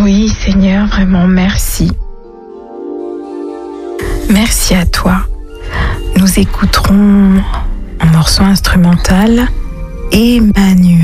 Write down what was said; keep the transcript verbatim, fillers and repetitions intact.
Oui, Seigneur, vraiment merci. Merci à toi. Nous écouterons un morceau instrumental, Emmanuel.